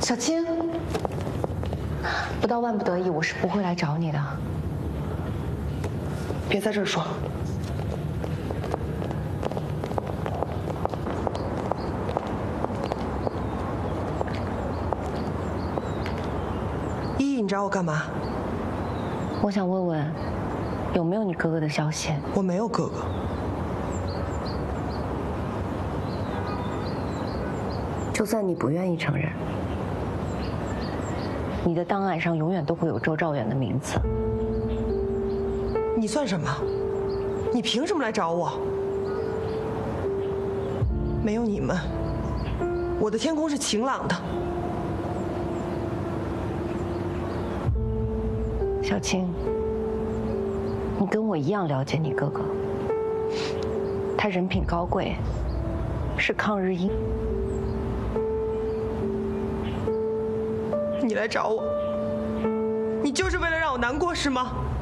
小青，不到万不得已，我是不会来找你的。 别在这儿说。依依，你找我干嘛？ 我想问问，有没有你哥哥的消息？ 我没有哥哥。 就算你不愿意承认，你的档案上永远都会有周兆远的名字。 你算什么？你凭什么来找我？没有你们，我的天空是晴朗的。 小青，你跟我一样了解你哥哥，他人品高贵，是抗日英。 你来找我，你就是为了让我难过是吗？